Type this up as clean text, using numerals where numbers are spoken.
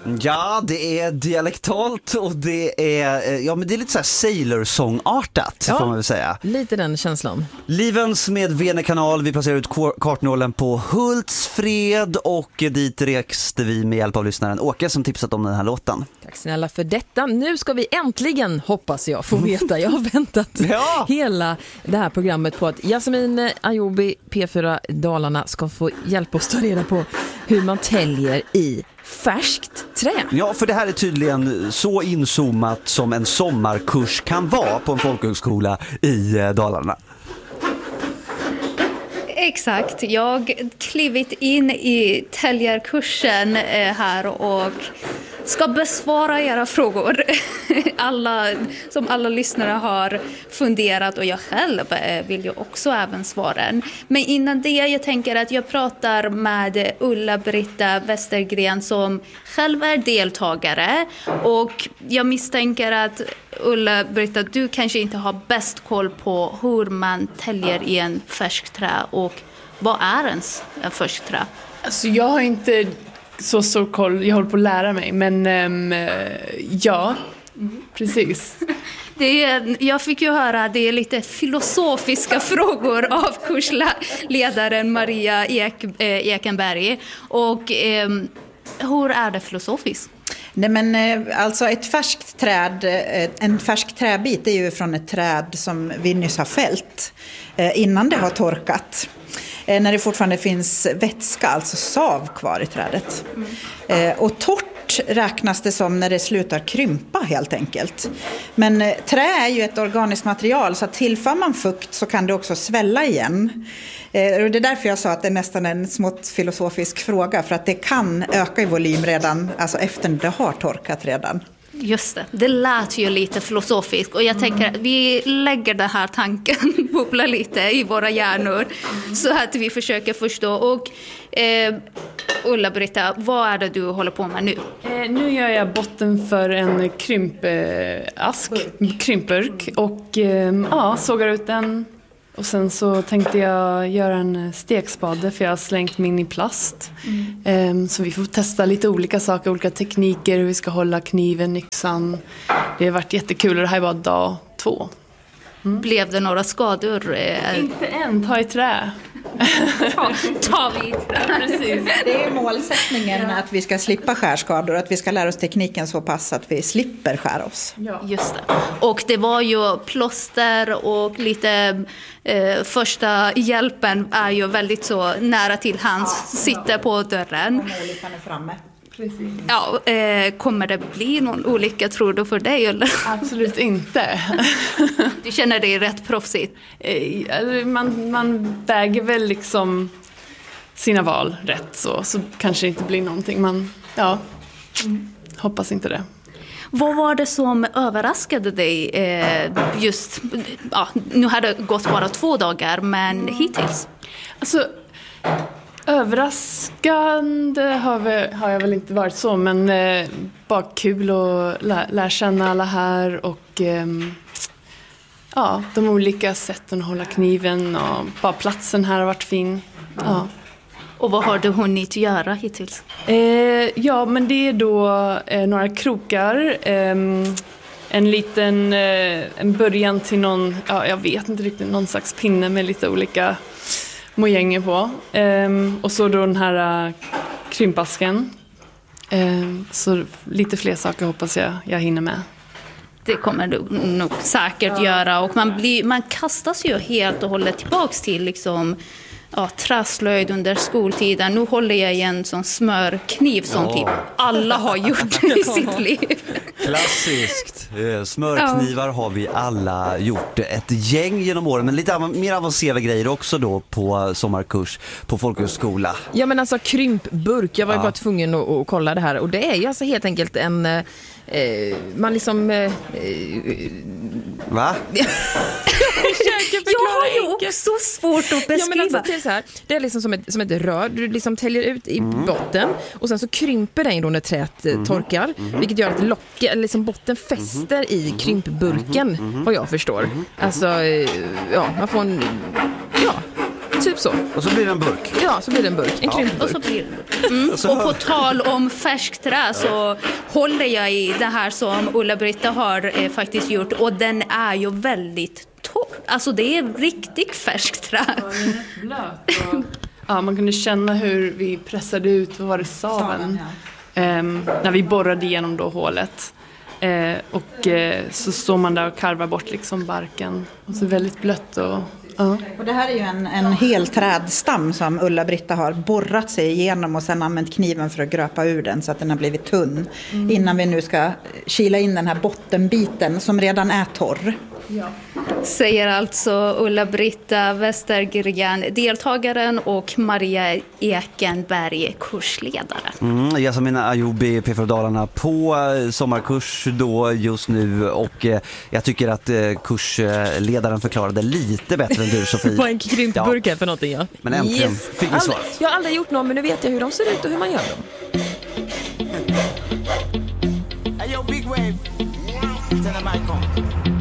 Ja, det är dialektalt och det är, men det är lite så här Sailor-sångartat, får man väl säga. Lite den känslan. Livens med Vene-kanal, vi placerar ut kartnålen på Hultsfred och dit reste vi med hjälp av lyssnaren Åke som tipsat om den här låten. Tack snälla för detta. Nu ska vi äntligen, hoppas jag, få veta. Jag har väntat hela det här programmet på att Jasmin Ayobi, P4 Dalarna, ska få hjälpa oss ta reda på hur man täljer i färskt trä. Ja, för det här är tydligen så inzoomat som en sommarkurs kan vara på en folkhögskola i Dalarna. Exakt, jag klivit in i täljarkursen här och ska besvara era frågor. Alla lyssnare har funderat och jag själv vill ju också även svara. Men innan det, jag tänker att jag pratar med Ulla-Britta Westergren som själv är deltagare och jag misstänker att Ulla-Britta, du kanske inte har bäst koll på hur man täljer i en färsk trä och vad är ens en färsk trä? Alltså jag har inte så stor koll, jag håller på att lära mig, men precis. Jag fick ju höra att det är lite filosofiska frågor av kursledaren Maria Ekenberg. Och hur är det filosofiskt? Nej, men alltså ett färskt träd, en färsk träbit är ju från ett träd som vi nyss har fällt innan det har torkat. När det fortfarande finns vätska, alltså sav kvar i trädet. Och torrt räknas det som när det slutar krympa helt enkelt. Men trä är ju ett organiskt material så att tillför man fukt så kan det också svälla igen. Och det är därför jag sa att det är nästan en smått filosofisk fråga, för att det kan öka i volym redan, alltså efter det har torkat redan. Just det lät ju lite filosofiskt och jag tänker att vi lägger den här tanken bubbla lite i våra hjärnor så att vi försöker förstå. Och Ulla-Britta, vad är det du håller på med nu? Nu gör jag botten för en krympburk och sågar ut den. Och sen så tänkte jag göra en stekspade för jag har slängt min i plast. Så vi får testa lite olika saker, olika tekniker, hur vi ska hålla kniven, yxan. Det har varit jättekul och det här var dag 2. Blev det några skador? Inte än, ta i trä. Ta vi i trä, precis. Det är målsättningen att vi ska slippa skärskador, att vi ska lära oss tekniken så pass att vi slipper skära oss. Ja. Just det. Och det var ju plåster och lite första hjälpen är ju väldigt så nära till hands, sitter på dörren. Om olyckan är framme. Precis. Ja, kommer det bli någon olycka tror du för dig eller? Absolut inte. Du känner dig rätt proffsigt? Man väger väl liksom sina val rätt så kanske det inte blir någonting. Hoppas inte det. Vad var det som överraskade dig nu har det gått bara 2 dagar, men hittills? Alltså, överraskande har jag väl inte varit så, men bara kul att lära känna alla här och de olika sätten att hålla kniven och bara platsen här har varit fin. Ja. Och vad har du hunnit göra hittills? Men det är då några krokar, en liten en början till någon, jag vet inte riktigt, någon slags pinne med lite olika mojänger på. Och så då den här krympasken. Så lite fler saker hoppas jag hinner med. Det kommer du nog säkert göra. Och man kastas ju helt och hållet tillbaks till liksom träslöjd under skoltiden. Nu håller jag i en sån smörkniv som typ alla har gjort i sitt liv. Klassiskt. Smörknivar har vi alla gjort. Ett gäng genom åren, men lite mer avancerade grejer också då på sommarkurs på folkhögskola. Ja, men alltså krympburk, jag var ju bara tvungen att kolla det här. Och det är ju alltså helt enkelt en man liksom va? Jag har ju också svårt att beskriva. Ja, men alltså, det är så här, det är liksom som ett rör. Du liksom täljer ut i botten och sen så krymper den då när träet torkar, vilket gör att liksom botten fäster i krympburken, vad jag förstår. Alltså, man får en typ så. Och så blir det en burk. Ja, så blir det en burk. En krympburk. Och så blir det. Och på tal om färskträ så håller jag i det här som Ulla-Britta har faktiskt gjort. Och den är ju väldigt torr. Alltså det är riktigt färskträ. Blöt och... Ja, man kunde känna hur vi pressade ut, vad var det, saven? När vi borrade igenom då hålet. Så står man där och karvar bort liksom barken. Och så väldigt blött och... Och det här är ju en hel trädstam som Ulla-Britta har borrat sig igenom och sen använt kniven för att gröpa ur den så att den har blivit tunn. Innan vi nu ska kila in den här bottenbiten som redan är torr. Ja. Säger alltså Ulla-Britta Westergren, deltagaren, och Maria Ekenberg, kursledare. Yasamin Ayoubi, P4 Dalarna, på sommarkurs då just nu, och jag tycker att kursledaren förklarade lite bättre än du, Sofie. Vad en krympburk är för någonting, ja. Men äntligen fick vi svar. Jag har aldrig gjort någon, men nu vet jag hur de ser ut och hur man gör dem. Hey, yo, big wave. Tell them I come.